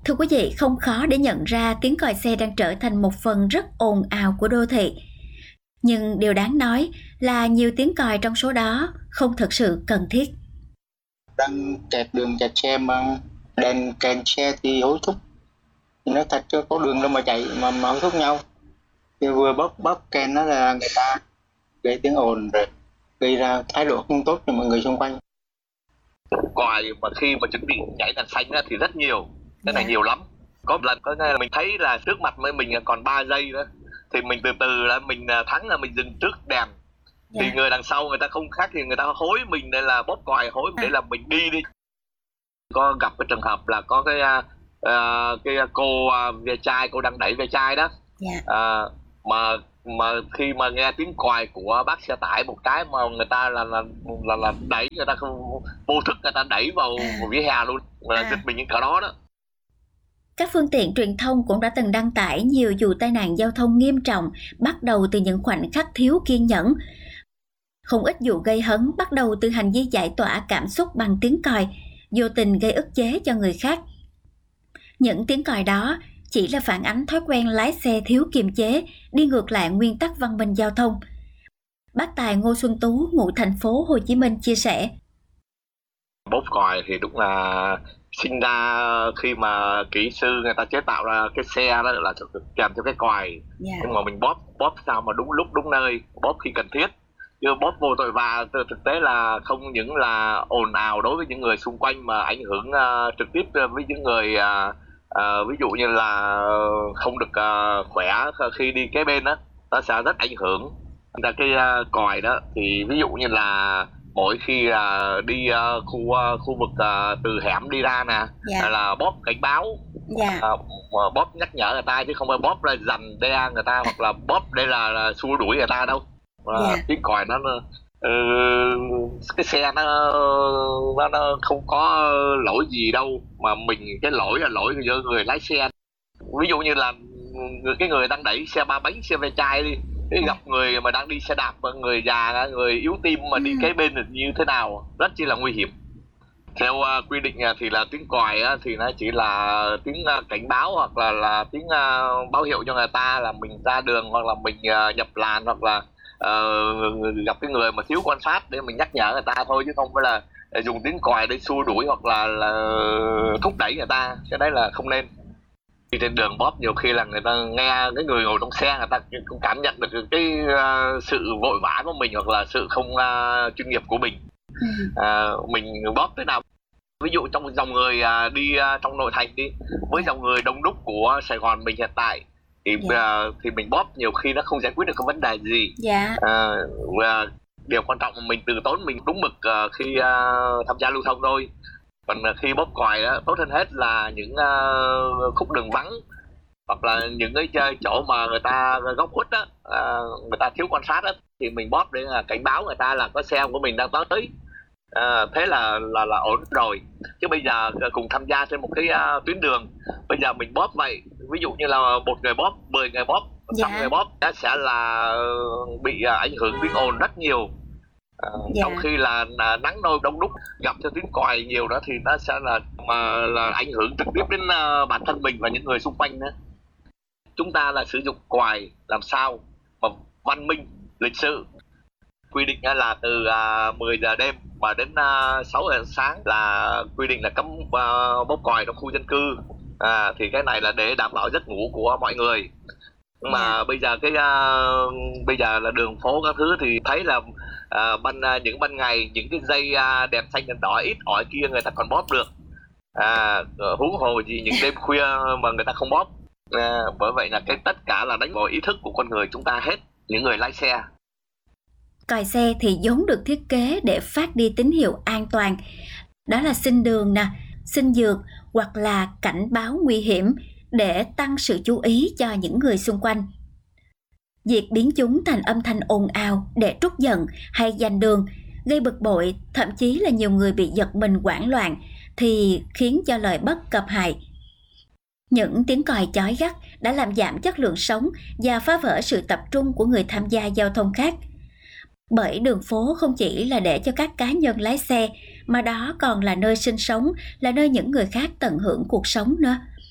Thưa quý vị, không khó để nhận ra tiếng còi xe đang trở thành một phần rất ồn ào của đô thị. Nhưng điều đáng nói là nhiều tiếng còi trong số đó không thực sự cần thiết. Đang kẹt đường kẹt xe mà đèn kèn xe thì hối thúc. Nó thật chứ có đường đâu mà chạy mà hối thúc nhau. Thì vừa bóp kèn đó là người ta gây tiếng ồn rồi gây ra thái độ không tốt cho mọi người xung quanh. Còi mà khi mà chuẩn bị nhảy đèn xanh thì rất nhiều, cái này nhiều lắm. Có một lần là mình thấy là trước mặt với mình còn 3 giây nữa, thì mình từ từ là mình thắng là mình dừng trước đèn. Thì người đằng sau người ta không khác thì người ta hối mình, đây là bóp còi hối để là mình đi. Có gặp cái trường hợp là có cái cô ve chai, cô đang đẩy ve chai đó. Mà khi mà nghe tiếng còi của bác xe tải một cái mà người ta là đẩy, người ta không vô thức người ta đẩy vào vỉa hè luôn, là giật mình những cả đó đó. Các phương tiện truyền thông cũng đã từng đăng tải nhiều vụ tai nạn giao thông nghiêm trọng bắt đầu từ những khoảnh khắc thiếu kiên nhẫn. Không ít vụ gây hấn bắt đầu từ hành vi giải tỏa cảm xúc bằng tiếng còi, vô tình gây ức chế cho người khác. Những tiếng còi đó chỉ là phản ánh thói quen lái xe thiếu kiềm chế, đi ngược lại nguyên tắc văn minh giao thông. Bác tài Ngô Xuân Tú, ngụ thành phố Hồ Chí Minh chia sẻ. Bóp còi thì đúng là sinh ra khi mà kỹ sư người ta chế tạo ra cái xe đó là kèm theo cái còi. Nhưng mà mình bóp sao mà đúng lúc đúng nơi, bóp khi cần thiết. Chứ bóp vô tội vạ thực tế là không những là ồn ào đối với những người xung quanh mà ảnh hưởng trực tiếp với những người ví dụ như là không được khỏe khi đi kế bên đó, nó sẽ rất ảnh hưởng. Ra cái còi đó thì ví dụ như là mỗi khi đi khu vực từ hẻm đi ra nè, là bóp cảnh báo, bóp nhắc nhở người ta, chứ không phải bóp là dằn đe người ta hoặc là bóp đây là xua đuổi người ta đâu. Tiếng còi nó cái xe nó không có lỗi gì đâu, mà mình cái lỗi là lỗi của người lái xe. Ví dụ như là cái người đang đẩy xe ba bánh, xe ve chai đi, gặp người mà đang đi xe đạp, người già, người yếu tim mà đi kế bên thì như thế nào, rất chi là nguy hiểm. Theo quy định thì là tiếng còi thì nó chỉ là tiếng cảnh báo hoặc là tiếng báo hiệu cho người ta là mình ra đường, hoặc là mình nhập làn, hoặc là gặp cái người mà thiếu quan sát để mình nhắc nhở người ta thôi, chứ không phải là dùng tiếng còi để xua đuổi hoặc là thúc đẩy người ta. Cái đấy là không nên. Đi trên đường bóp nhiều khi là người ta nghe, cái người ngồi trong xe người ta cũng cảm nhận được cái sự vội vã của mình hoặc là sự không chuyên nghiệp của mình. Mình bóp thế nào, ví dụ trong dòng người đi trong nội thành đi, với dòng người đông đúc của Sài Gòn mình hiện tại thì mình bóp nhiều khi nó không giải quyết được cái vấn đề gì. Điều quan trọng là mình từ tốn mình đúng mực khi tham gia lưu thông thôi. Còn khi bóp còi đó, tốt hơn hết là những khúc đường vắng hoặc là những cái chỗ mà người ta góc khuất đó, người ta thiếu quan sát đó, thì mình bóp để cảnh báo người ta là có xe của mình đang tới. Thế là ổn rồi. Chứ bây giờ cùng tham gia trên một cái tuyến đường, bây giờ mình bóp vậy, ví dụ như là một người bóp, 10 người bóp, 5 người bóp, nó sẽ là bị ảnh hưởng tiếng ồn rất nhiều. Trong khi là nắng nôi đông đúc, gặp cho tiếng còi nhiều đó thì nó sẽ là ảnh hưởng trực tiếp đến bản thân mình và những người xung quanh nữa. Chúng ta là sử dụng còi làm sao mà văn minh, lịch sự. Quy định là từ 10 giờ đêm và đến 6 giờ sáng là quy định là cấm bóp còi trong khu dân cư. Thì cái này là để đảm bảo giấc ngủ của mọi người. Nhưng mà bây giờ là đường phố các thứ thì thấy là những ban ngày, những cái dây đèn xanh đèn đỏ ít ỏi kia người ta còn bóp được, huống hồ gì những đêm khuya mà người ta không bóp. Bởi vậy là tất cả là đánh vào ý thức của con người chúng ta hết, những người lái xe. Còi xe thì vốn được thiết kế để phát đi tín hiệu an toàn, đó là xin đường nè, xin dược hoặc là cảnh báo nguy hiểm để tăng sự chú ý cho những người xung quanh. Việc biến chúng thành âm thanh ồn ào để trút giận hay giành đường, gây bực bội, thậm chí là nhiều người bị giật mình hoảng loạn thì khiến cho lợi bất cập hại. Những tiếng còi chói gắt đã làm giảm chất lượng sống và phá vỡ sự tập trung của người tham gia giao thông khác. Bởi đường phố không chỉ là để cho các cá nhân lái xe, mà đó còn là nơi sinh sống, là nơi những người khác tận hưởng cuộc sống nữa.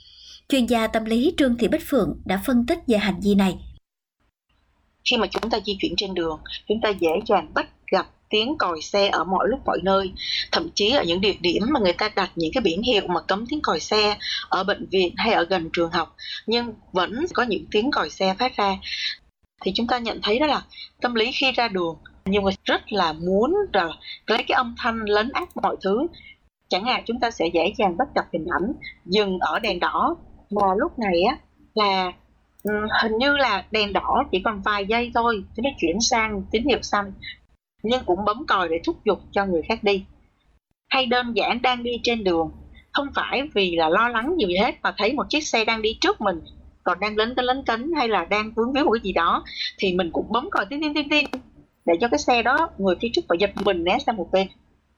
Chuyên gia tâm lý Trương Thị Bích Phượng đã phân tích về hành vi này. Khi mà chúng ta di chuyển trên đường, chúng ta dễ dàng bắt gặp tiếng còi xe ở mọi lúc mọi nơi, thậm chí ở những địa điểm mà người ta đặt những cái biển hiệu mà cấm tiếng còi xe, ở bệnh viện hay ở gần trường học, nhưng vẫn có những tiếng còi xe phát ra. Thì chúng ta nhận thấy đó là tâm lý khi ra đường, nhưng mà rất là muốn là lấy cái âm thanh lấn át mọi thứ. Chẳng hạn chúng ta sẽ dễ dàng bắt gặp hình ảnh dừng ở đèn đỏ, mà lúc này á là hình như là đèn đỏ chỉ còn vài giây thôi thì nó chuyển sang tín hiệu xanh, nhưng cũng bấm còi để thúc giục cho người khác đi. Hay đơn giản đang đi trên đường, không phải vì là lo lắng gì hết, mà thấy một chiếc xe đang đi trước mình còn đang lấn cấn hay là đang vướng víu một cái gì đó, thì mình cũng bấm còi tin tin tin tin để cho cái xe đó, người phía trước phải giật mình né sang một bên.